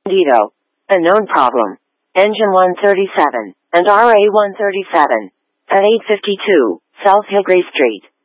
Dito. A known problem. Engine 137 and RA 137 at 852 South Hillgrave Street.